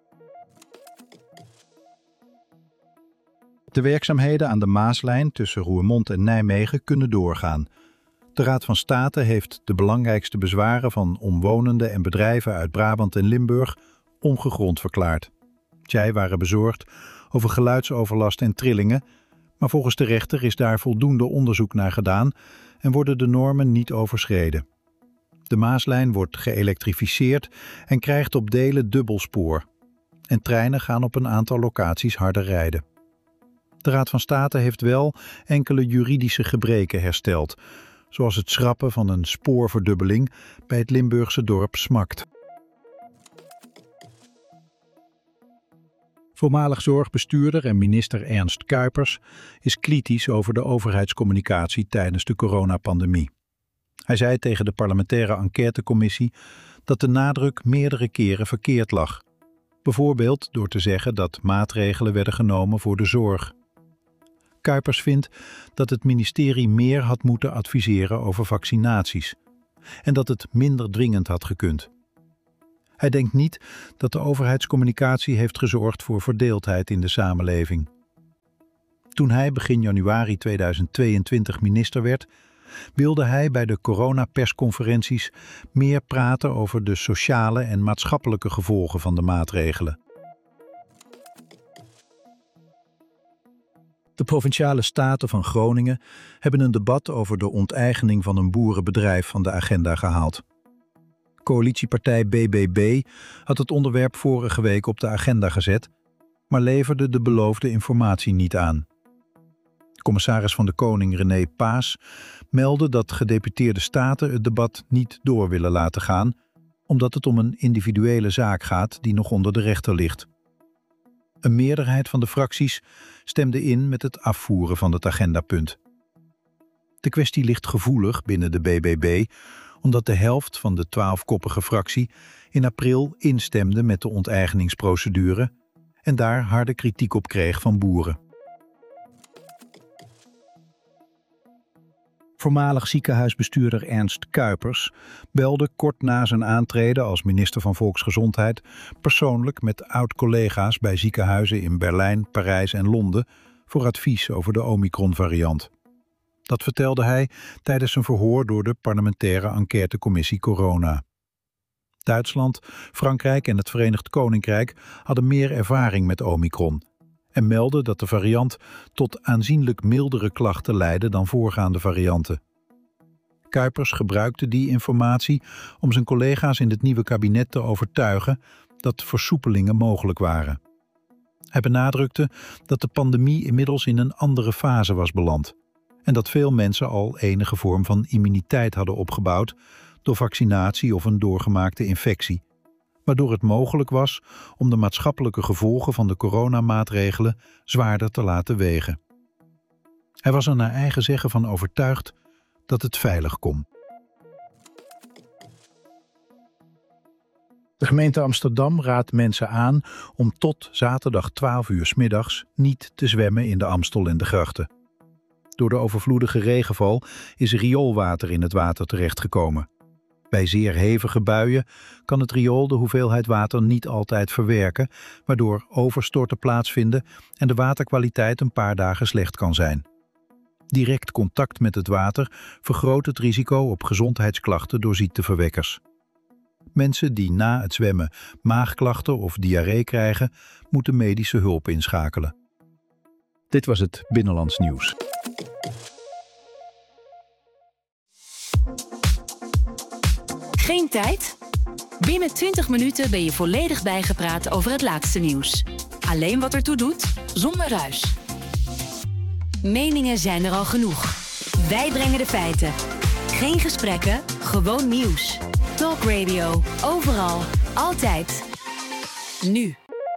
De werkzaamheden aan de Maaslijn tussen Roermond en Nijmegen kunnen doorgaan. De Raad van State heeft de belangrijkste bezwaren van omwonenden en bedrijven uit Brabant en Limburg ongegrond verklaard. Zij waren bezorgd over geluidsoverlast en trillingen, maar volgens de rechter is daar voldoende onderzoek naar gedaan en worden de normen niet overschreden. De Maaslijn wordt geëlektrificeerd en krijgt op delen dubbelspoor. En treinen gaan op een aantal locaties harder rijden. De Raad van State heeft wel enkele juridische gebreken hersteld, zoals het schrappen van een spoorverdubbeling bij het Limburgse dorp Smakt. Voormalig zorgbestuurder en minister Ernst Kuipers is kritisch over de overheidscommunicatie tijdens de coronapandemie. Hij zei tegen de parlementaire enquêtecommissie dat de nadruk meerdere keren verkeerd lag. Bijvoorbeeld door te zeggen dat maatregelen werden genomen voor de zorg. Kuipers vindt dat het ministerie meer had moeten adviseren over vaccinaties en dat het minder dringend had gekund. Hij denkt niet dat de overheidscommunicatie heeft gezorgd voor verdeeldheid in de samenleving. Toen hij begin januari 2022 minister werd, wilde hij bij de coronapersconferenties meer praten over de sociale en maatschappelijke gevolgen van de maatregelen. De Provinciale Staten van Groningen hebben een debat over de onteigening van een boerenbedrijf van de agenda gehaald. Coalitiepartij BBB had het onderwerp vorige week op de agenda gezet, maar leverde de beloofde informatie niet aan. Commissaris van de Koning René Paas meldde dat gedeputeerde staten het debat niet door willen laten gaan, omdat het om een individuele zaak gaat die nog onder de rechter ligt. Een meerderheid van de fracties stemde in met het afvoeren van het agendapunt. De kwestie ligt gevoelig binnen de BBB, omdat de helft van de 12-koppige fractie in april instemde met de onteigeningsprocedure en daar harde kritiek op kreeg van boeren. Voormalig ziekenhuisbestuurder Ernst Kuipers belde kort na zijn aantreden als minister van Volksgezondheid persoonlijk met oud-collega's bij ziekenhuizen in Berlijn, Parijs en Londen voor advies over de Omicron-variant. Dat vertelde hij tijdens een verhoor door de parlementaire enquêtecommissie Corona. Duitsland, Frankrijk en het Verenigd Koninkrijk hadden meer ervaring met Omicron en meldden dat de variant tot aanzienlijk mildere klachten leidde dan voorgaande varianten. Kuipers gebruikte die informatie om zijn collega's in het nieuwe kabinet te overtuigen dat versoepelingen mogelijk waren. Hij benadrukte dat de pandemie inmiddels in een andere fase was beland en dat veel mensen al enige vorm van immuniteit hadden opgebouwd door vaccinatie of een doorgemaakte infectie, waardoor het mogelijk was om de maatschappelijke gevolgen van de coronamaatregelen zwaarder te laten wegen. Hij was er naar eigen zeggen van overtuigd dat het veilig kon. De gemeente Amsterdam raadt mensen aan om tot zaterdag 12 uur 's middags niet te zwemmen in de Amstel en de grachten. Door de overvloedige regenval is rioolwater in het water terechtgekomen. Bij zeer hevige buien kan het riool de hoeveelheid water niet altijd verwerken, waardoor overstorten plaatsvinden en de waterkwaliteit een paar dagen slecht kan zijn. Direct contact met het water vergroot het risico op gezondheidsklachten door ziekteverwekkers. Mensen die na het zwemmen maagklachten of diarree krijgen, moeten medische hulp inschakelen. Dit was het Binnenlands Nieuws. Geen tijd? Binnen 20 minuten ben je volledig bijgepraat over het laatste nieuws. Alleen wat ertoe doet, zonder ruis. Meningen zijn er al genoeg. Wij brengen de feiten. Geen gesprekken, gewoon nieuws. Talk Radio, overal, altijd. Nu.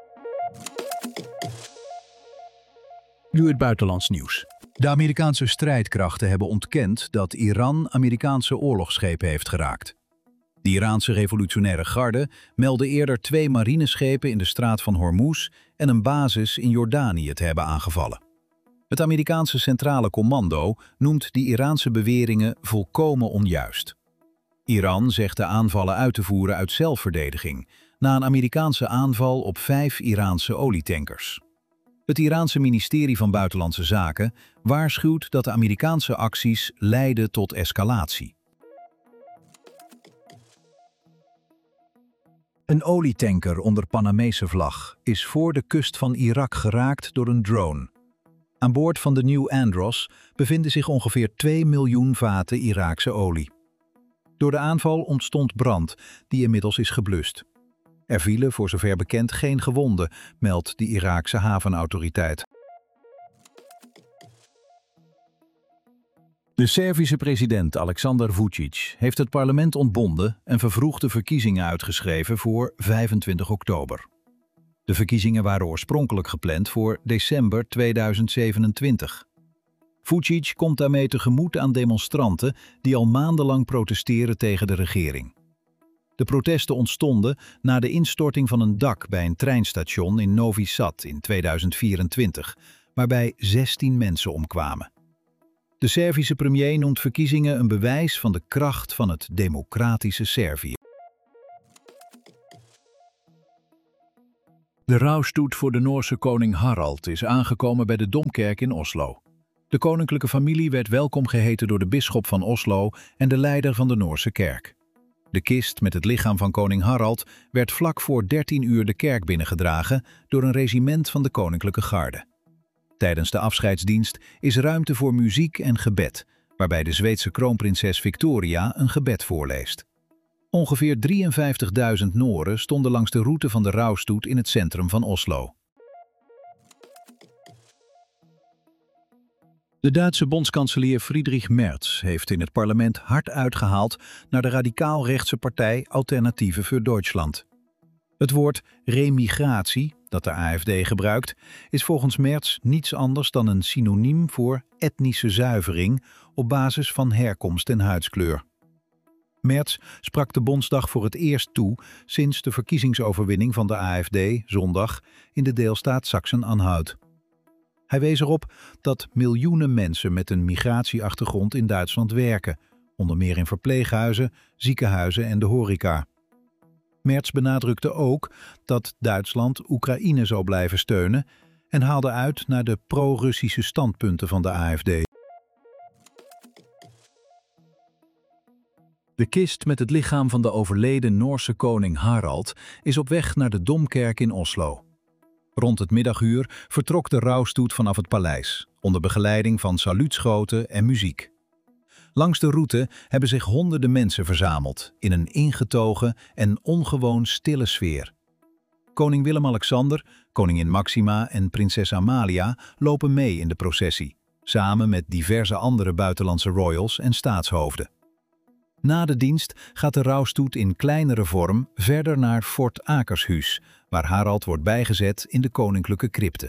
Nu het buitenlands nieuws. De Amerikaanse strijdkrachten hebben ontkend dat Iran Amerikaanse oorlogsschepen heeft geraakt. De Iraanse revolutionaire garde meldde eerder 2 marineschepen in de straat van Hormuz en een basis in Jordanië te hebben aangevallen. Het Amerikaanse Centrale Commando noemt die Iraanse beweringen volkomen onjuist. Iran zegt de aanvallen uit te voeren uit zelfverdediging, na een Amerikaanse aanval op 5 Iraanse olietankers. Het Iraanse ministerie van Buitenlandse Zaken waarschuwt dat de Amerikaanse acties leiden tot escalatie. Een olietanker onder Panamese vlag is voor de kust van Irak geraakt door een drone. Aan boord van de New Andros bevinden zich ongeveer 2 miljoen vaten Iraakse olie. Door de aanval ontstond brand, die inmiddels is geblust. Er vielen voor zover bekend geen gewonden, meldt de Iraakse havenautoriteit. De Servische president Aleksandar Vučić heeft het parlement ontbonden en vervroegde verkiezingen uitgeschreven voor 25 oktober. De verkiezingen waren oorspronkelijk gepland voor december 2027. Vučić komt daarmee tegemoet aan demonstranten die al maandenlang protesteren tegen de regering. De protesten ontstonden na de instorting van een dak bij een treinstation in Novi Sad in 2024, waarbij 16 mensen omkwamen. De Servische premier noemt verkiezingen een bewijs van de kracht van het democratische Servië. De rouwstoet voor de Noorse koning Harald is aangekomen bij de Domkerk in Oslo. De koninklijke familie werd welkom geheten door de bisschop van Oslo en de leider van de Noorse kerk. De kist met het lichaam van koning Harald werd vlak voor 13 uur de kerk binnengedragen door een regiment van de koninklijke garde. Tijdens de afscheidsdienst is ruimte voor muziek en gebed, waarbij de Zweedse kroonprinses Victoria een gebed voorleest. Ongeveer 53.000 Noren stonden langs de route van de rouwstoet in het centrum van Oslo. De Duitse bondskanselier Friedrich Merz heeft in het parlement hard uitgehaald naar de radicaal-rechtse partij Alternatieven für Deutschland. Het woord remigratie, dat de AfD gebruikt, is volgens Merz niets anders dan een synoniem voor etnische zuivering op basis van herkomst en huidskleur. Merz sprak de Bondsdag voor het eerst toe sinds de verkiezingsoverwinning van de AfD zondag in de deelstaat Sachsen-Anhalt. Hij wees erop dat miljoenen mensen met een migratieachtergrond in Duitsland werken, onder meer in verpleeghuizen, ziekenhuizen en de horeca. Merz benadrukte ook dat Duitsland Oekraïne zou blijven steunen en haalde uit naar de pro-Russische standpunten van de AfD. De kist met het lichaam van de overleden Noorse koning Harald is op weg naar de Domkerk in Oslo. Rond het middaguur vertrok de rouwstoet vanaf het paleis, onder begeleiding van saluutschoten en muziek. Langs de route hebben zich honderden mensen verzameld in een ingetogen en ongewoon stille sfeer. Koning Willem-Alexander, koningin Maxima en prinses Amalia lopen mee in de processie, samen met diverse andere buitenlandse royals en staatshoofden. Na de dienst gaat de rouwstoet in kleinere vorm verder naar Fort Akershus, waar Harald wordt bijgezet in de koninklijke crypte.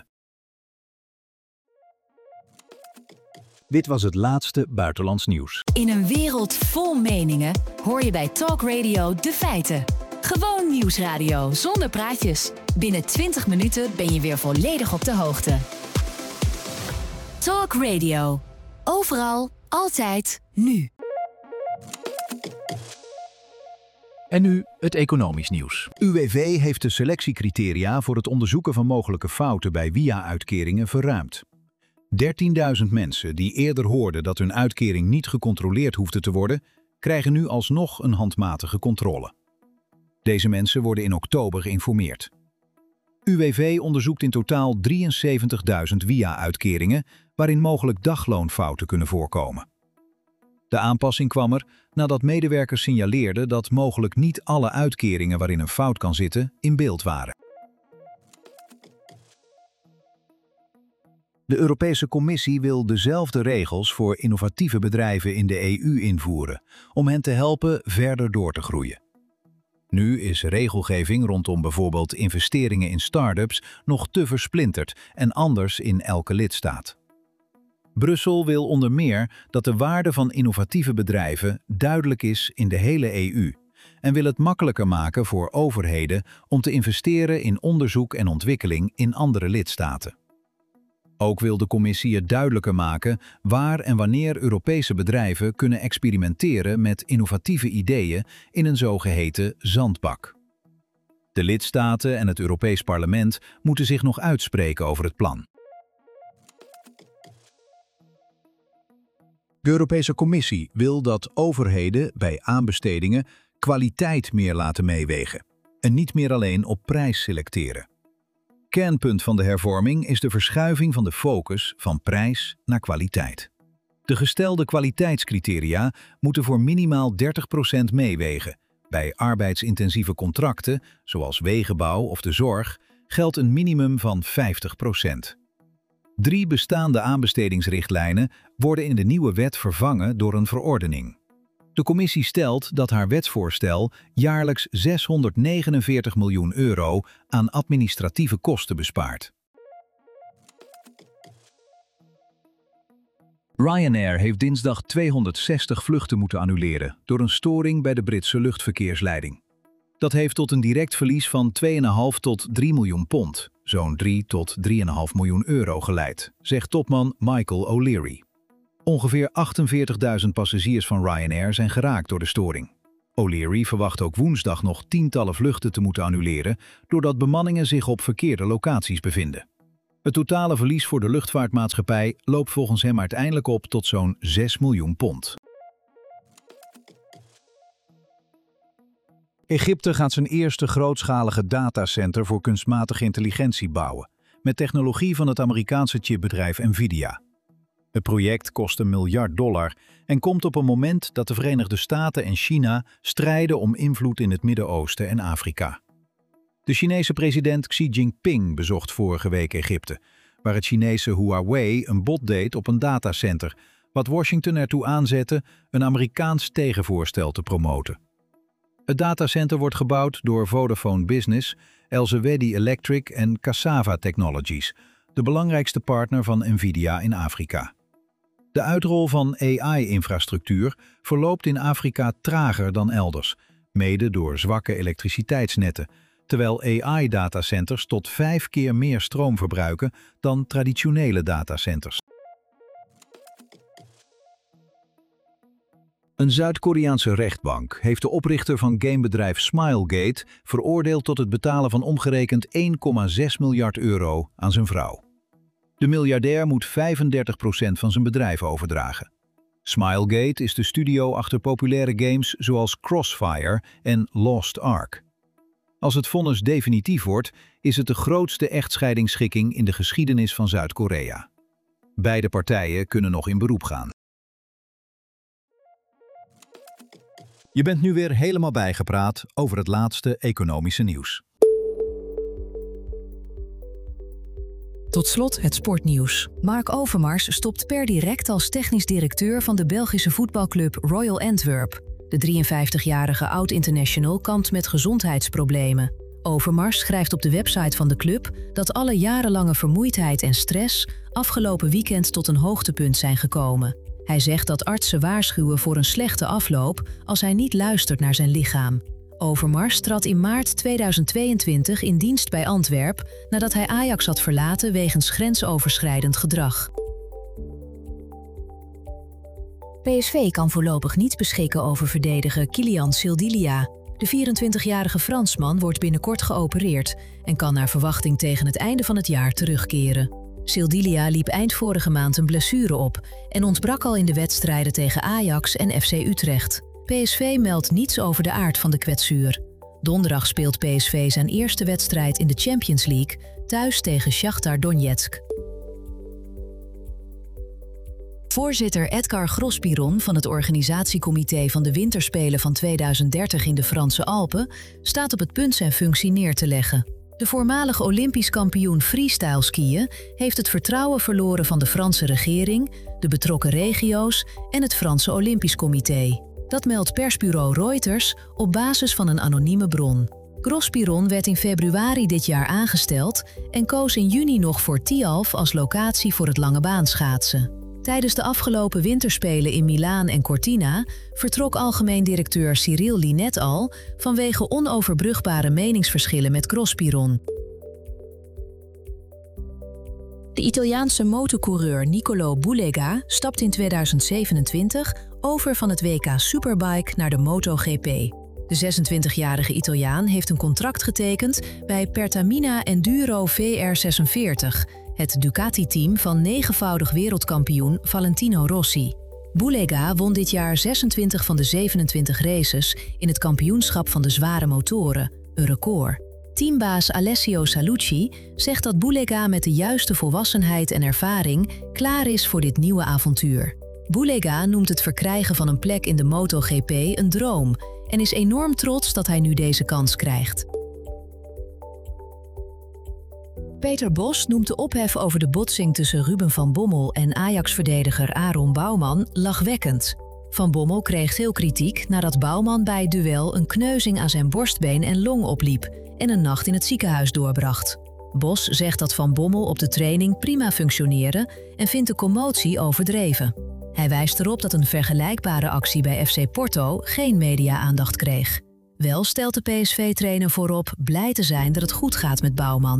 Dit was het laatste buitenlands nieuws. In een wereld vol meningen hoor je bij Talk Radio de feiten. Gewoon nieuwsradio zonder praatjes. Binnen 20 minuten ben je weer volledig op de hoogte. Talk Radio. Overal, altijd, nu. En nu het economisch nieuws. UWV heeft de selectiecriteria voor het onderzoeken van mogelijke fouten bij WIA-uitkeringen verruimd. 13.000 mensen die eerder hoorden dat hun uitkering niet gecontroleerd hoefde te worden, krijgen nu alsnog een handmatige controle. Deze mensen worden in oktober geïnformeerd. UWV onderzoekt in totaal 73.000 WIA-uitkeringen waarin mogelijk dagloonfouten kunnen voorkomen. De aanpassing kwam er nadat medewerkers signaleerden dat mogelijk niet alle uitkeringen waarin een fout kan zitten in beeld waren. De Europese Commissie wil dezelfde regels voor innovatieve bedrijven in de EU invoeren, om hen te helpen verder door te groeien. Nu is regelgeving rondom bijvoorbeeld investeringen in start-ups nog te versplinterd en anders in elke lidstaat. Brussel wil onder meer dat de waarde van innovatieve bedrijven duidelijk is in de hele EU en wil het makkelijker maken voor overheden om te investeren in onderzoek en ontwikkeling in andere lidstaten. Ook wil de Commissie het duidelijker maken waar en wanneer Europese bedrijven kunnen experimenteren met innovatieve ideeën in een zogeheten zandbak. De lidstaten en het Europees Parlement moeten zich nog uitspreken over het plan. De Europese Commissie wil dat overheden bij aanbestedingen kwaliteit meer laten meewegen en niet meer alleen op prijs selecteren. Kernpunt van de hervorming is de verschuiving van de focus van prijs naar kwaliteit. De gestelde kwaliteitscriteria moeten voor minimaal 30% meewegen. Bij arbeidsintensieve contracten, zoals wegenbouw of de zorg, geldt een minimum van 50%. 3 bestaande aanbestedingsrichtlijnen worden in de nieuwe wet vervangen door een verordening. De commissie stelt dat haar wetsvoorstel jaarlijks €649 miljoen aan administratieve kosten bespaart. Ryanair heeft dinsdag 260 vluchten moeten annuleren door een storing bij de Britse luchtverkeersleiding. Dat heeft tot een direct verlies van 2,5 tot 3 miljoen pond, zo'n 3 tot 3,5 miljoen euro geleid, zegt topman Michael O'Leary. Ongeveer 48.000 passagiers van Ryanair zijn geraakt door de storing. O'Leary verwacht ook woensdag nog tientallen vluchten te moeten annuleren, doordat bemanningen zich op verkeerde locaties bevinden. Het totale verlies voor de luchtvaartmaatschappij loopt volgens hem uiteindelijk op tot zo'n 6 miljoen pond. Egypte gaat zijn eerste grootschalige datacenter voor kunstmatige intelligentie bouwen, met technologie van het Amerikaanse chipbedrijf Nvidia. Het project kost $1 miljard en komt op een moment dat de Verenigde Staten en China strijden om invloed in het Midden-Oosten en Afrika. De Chinese president Xi Jinping bezocht vorige week Egypte, waar het Chinese Huawei een bod deed op een datacenter, wat Washington ertoe aanzette een Amerikaans tegenvoorstel te promoten. Het datacenter wordt gebouwd door Vodafone Business, Elsewedy Electric en Cassava Technologies, de belangrijkste partner van Nvidia in Afrika. De uitrol van AI-infrastructuur verloopt in Afrika trager dan elders, mede door zwakke elektriciteitsnetten, terwijl AI-datacenters tot 5 keer meer stroom verbruiken dan traditionele datacenters. Een Zuid-Koreaanse rechtbank heeft de oprichter van gamebedrijf Smilegate veroordeeld tot het betalen van omgerekend 1,6 miljard euro aan zijn vrouw. De miljardair moet 35% van zijn bedrijf overdragen. Smilegate is de studio achter populaire games zoals Crossfire en Lost Ark. Als het vonnis definitief wordt, is het de grootste echtscheidingsschikking in de geschiedenis van Zuid-Korea. Beide partijen kunnen nog in beroep gaan. Je bent nu weer helemaal bijgepraat over het laatste economische nieuws. Tot slot het sportnieuws. Mark Overmars stopt per direct als technisch directeur van de Belgische voetbalclub Royal Antwerp. De 53-jarige oud-international kampt met gezondheidsproblemen. Overmars schrijft op de website van de club dat alle jarenlange vermoeidheid en stress afgelopen weekend tot een hoogtepunt zijn gekomen. Hij zegt dat artsen waarschuwen voor een slechte afloop als hij niet luistert naar zijn lichaam. Overmars trad in maart 2022 in dienst bij Antwerp nadat hij Ajax had verlaten wegens grensoverschrijdend gedrag. PSV kan voorlopig niet beschikken over verdediger Kylian Sildilia. De 24-jarige Fransman wordt binnenkort geopereerd en kan naar verwachting tegen het einde van het jaar terugkeren. Sildilia liep eind vorige maand een blessure op en ontbrak al in de wedstrijden tegen Ajax en FC Utrecht. PSV meldt niets over de aard van de kwetsuur. Donderdag speelt PSV zijn eerste wedstrijd in de Champions League thuis tegen Shakhtar Donetsk. Voorzitter Edgar Gros-Piron van het organisatiecomité van de Winterspelen van 2030 in de Franse Alpen staat op het punt zijn functie neer te leggen. De voormalig Olympisch kampioen freestyle skiën heeft het vertrouwen verloren van de Franse regering, de betrokken regio's en het Franse Olympisch Comité. Dat meldt persbureau Reuters op basis van een anonieme bron. Gros-Piron werd in februari dit jaar aangesteld en koos in juni nog voor Tialf als locatie voor het langebaanschaatsen. Tijdens de afgelopen winterspelen in Milaan en Cortina vertrok algemeen directeur Cyril Linet al vanwege onoverbrugbare meningsverschillen met Gros-Piron. De Italiaanse motorcoureur Niccolò Bulega stapt in 2027 over van het WK Superbike naar de MotoGP. De 26-jarige Italiaan heeft een contract getekend bij Pertamina Enduro VR46, het Ducati-team van 9-voudig wereldkampioen Valentino Rossi. Bulega won dit jaar 26 van de 27 races in het kampioenschap van de zware motoren, een record. Teambaas Alessio Salucci zegt dat Bulega met de juiste volwassenheid en ervaring klaar is voor dit nieuwe avontuur. Bulega noemt het verkrijgen van een plek in de MotoGP een droom en is enorm trots dat hij nu deze kans krijgt. Peter Bos noemt de ophef over de botsing tussen Ruben van Bommel en Ajax-verdediger Aaron Bouwman lachwekkend. Van Bommel kreeg veel kritiek nadat Bouwman bij het duel een kneuzing aan zijn borstbeen en long opliep en een nacht in het ziekenhuis doorbracht. Bos zegt dat Van Bommel op de training prima functioneerde en vindt de commotie overdreven. Hij wijst erop dat een vergelijkbare actie bij FC Porto geen media-aandacht kreeg. Wel stelt de PSV-trainer voorop blij te zijn dat het goed gaat met Bouwman.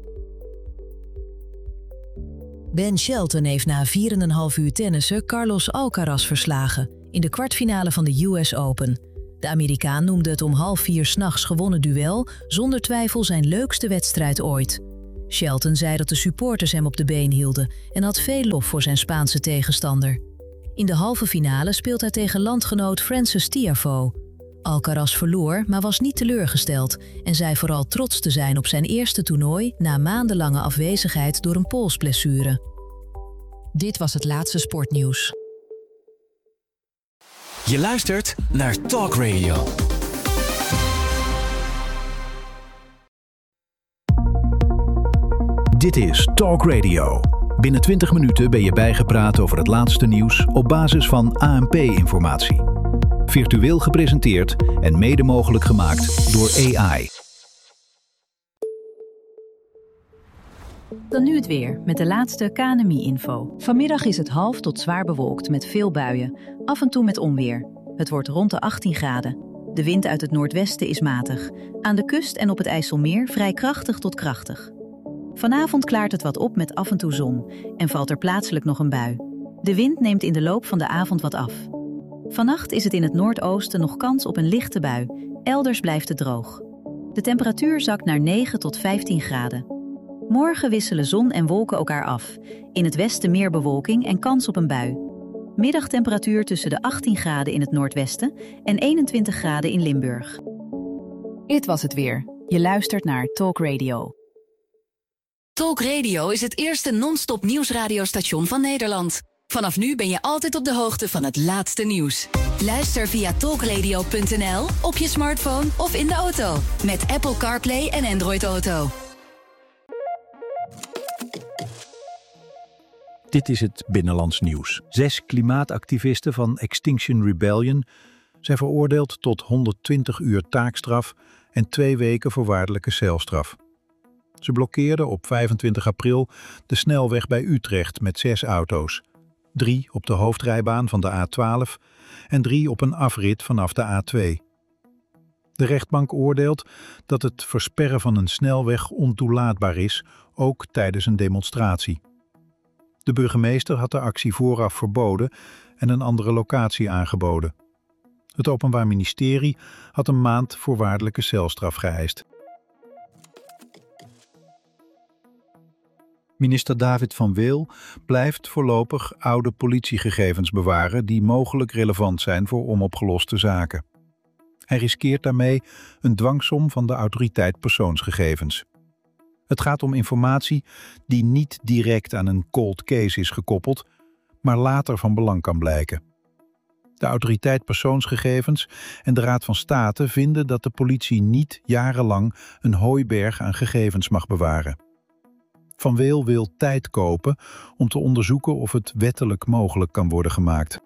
Ben Shelton heeft na 4,5 uur tennissen Carlos Alcaraz verslagen in de kwartfinale van de US Open. De Amerikaan noemde het om 3:30 'nachts gewonnen duel zonder twijfel zijn leukste wedstrijd ooit. Shelton zei dat de supporters hem op de been hielden en had veel lof voor zijn Spaanse tegenstander. In de halve finale speelt hij tegen landgenoot Frances Tiafoe. Alcaraz verloor, maar was niet teleurgesteld en zei vooral trots te zijn op zijn eerste toernooi na maandenlange afwezigheid door een polsblessure. Dit was het laatste sportnieuws. Je luistert naar Talk Radio. Dit is Talk Radio. Binnen 20 minuten ben je bijgepraat over het laatste nieuws op basis van ANP-informatie. Virtueel gepresenteerd en mede mogelijk gemaakt door AI. Dan nu het weer, met de laatste KNMI-info. Vanmiddag is het half tot zwaar bewolkt met veel buien, af en toe met onweer. Het wordt rond de 18 graden. De wind uit het noordwesten is matig. Aan de kust en op het IJsselmeer vrij krachtig tot krachtig. Vanavond klaart het wat op met af en toe zon en valt er plaatselijk nog een bui. De wind neemt in de loop van de avond wat af. Vannacht is het in het noordoosten nog kans op een lichte bui. Elders blijft het droog. De temperatuur zakt naar 9 tot 15 graden. Morgen wisselen zon en wolken elkaar af. In het westen meer bewolking en kans op een bui. Middagtemperatuur tussen de 18 graden in het noordwesten en 21 graden in Limburg. Dit was het weer. Je luistert naar Talk Radio. Talk Radio is het eerste non-stop nieuwsradiostation van Nederland. Vanaf nu ben je altijd op de hoogte van het laatste nieuws. Luister via talkradio.nl, op je smartphone of in de auto. Met Apple CarPlay en Android Auto. Dit is het Binnenlands nieuws. 6 klimaatactivisten van Extinction Rebellion zijn veroordeeld tot 120 uur taakstraf en 2 weken voorwaardelijke celstraf. Ze blokkeerden op 25 april de snelweg bij Utrecht met 6 auto's. 3 op de hoofdrijbaan van de A12 en 3 op een afrit vanaf de A2. De rechtbank oordeelt dat het versperren van een snelweg ontoelaatbaar is, ook tijdens een demonstratie. De burgemeester had de actie vooraf verboden en een andere locatie aangeboden. Het Openbaar Ministerie had een maand voorwaardelijke celstraf geëist. Minister David van Weel blijft voorlopig oude politiegegevens bewaren die mogelijk relevant zijn voor onopgeloste zaken. Hij riskeert daarmee een dwangsom van de Autoriteit Persoonsgegevens. Het gaat om informatie die niet direct aan een cold case is gekoppeld, maar later van belang kan blijken. De Autoriteit Persoonsgegevens en de Raad van State vinden dat de politie niet jarenlang een hooiberg aan gegevens mag bewaren. Van Weel wil tijd kopen om te onderzoeken of het wettelijk mogelijk kan worden gemaakt.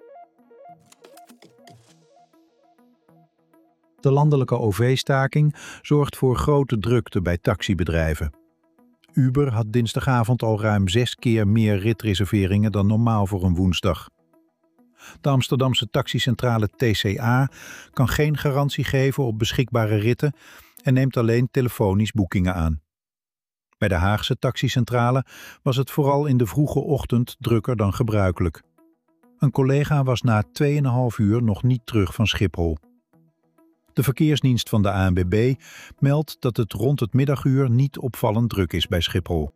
De landelijke OV-staking zorgt voor grote drukte bij taxibedrijven. Uber had dinsdagavond al ruim 6 keer meer ritreserveringen dan normaal voor een woensdag. De Amsterdamse taxicentrale TCA kan geen garantie geven op beschikbare ritten en neemt alleen telefonisch boekingen aan. Bij de Haagse taxicentrale was het vooral in de vroege ochtend drukker dan gebruikelijk. Een collega was na 2,5 uur nog niet terug van Schiphol. De verkeersdienst van de ANWB meldt dat het rond het middaguur niet opvallend druk is bij Schiphol.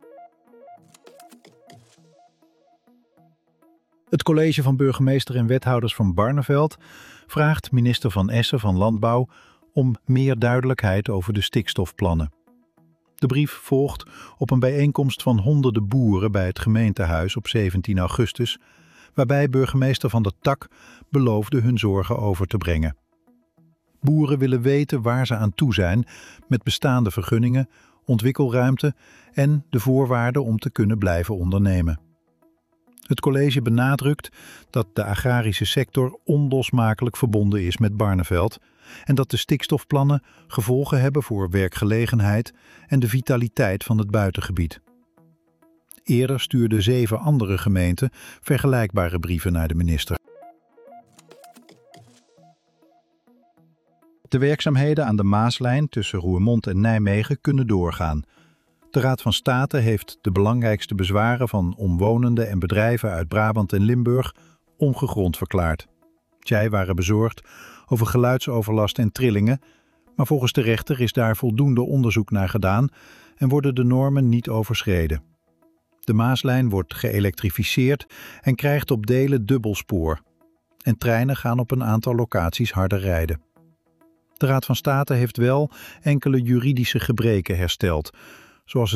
Het college van burgemeester en wethouders van Barneveld vraagt minister Van Essen van Landbouw om meer duidelijkheid over de stikstofplannen. De brief volgt op een bijeenkomst van honderden boeren bij het gemeentehuis op 17 augustus, waarbij burgemeester Van der Tak beloofde hun zorgen over te brengen. Boeren willen weten waar ze aan toe zijn met bestaande vergunningen, ontwikkelruimte en de voorwaarden om te kunnen blijven ondernemen. Het college benadrukt dat de agrarische sector onlosmakelijk verbonden is met Barneveld en dat de stikstofplannen gevolgen hebben voor werkgelegenheid en de vitaliteit van het buitengebied. Eerder stuurden 7 andere gemeenten vergelijkbare brieven naar de minister. De werkzaamheden aan de Maaslijn tussen Roermond en Nijmegen kunnen doorgaan. De Raad van State heeft de belangrijkste bezwaren van omwonenden en bedrijven uit Brabant en Limburg ongegrond verklaard. Zij waren bezorgd over geluidsoverlast en trillingen, maar volgens de rechter is daar voldoende onderzoek naar gedaan en worden de normen niet overschreden. De Maaslijn wordt geëlektrificeerd en krijgt op delen dubbelspoor. En treinen gaan op een aantal locaties harder rijden. De Raad van State heeft wel enkele juridische gebreken hersteld, zoals